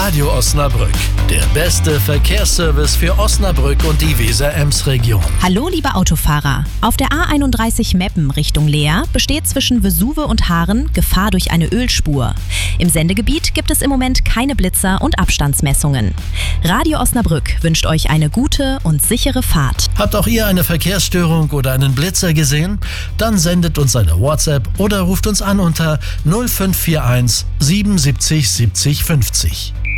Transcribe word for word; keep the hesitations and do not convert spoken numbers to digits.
Radio Osnabrück, der beste Verkehrsservice für Osnabrück und die Weser-Ems-Region. Hallo liebe Autofahrer, auf der A einunddreißig Meppen Richtung Leer besteht zwischen Vesuve und Haaren Gefahr durch eine Ölspur. Im Sendegebiet gibt es im Moment keine Blitzer und Abstandsmessungen. Radio Osnabrück wünscht euch eine gute und sichere Fahrt. Habt auch ihr eine Verkehrsstörung oder einen Blitzer gesehen? Dann sendet uns eine WhatsApp oder ruft uns an unter null fünf vier eins siebenundsiebzig siebzig fünfzig.